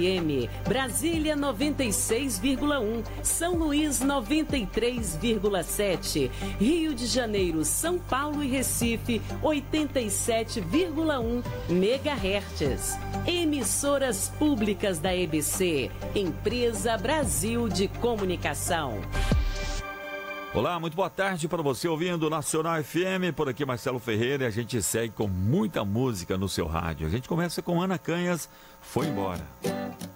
Brasília 96,1, São Luís 93,7, Rio de Janeiro, São Paulo e Recife 87,1 MHz. Emissoras públicas da EBC, Empresa Brasil de Comunicação. Olá, muito boa tarde para você ouvindo Nacional FM, por aqui Marcelo Ferreira, e a gente segue com muita música no seu rádio. A gente começa com Ana Canhas, Foi Embora.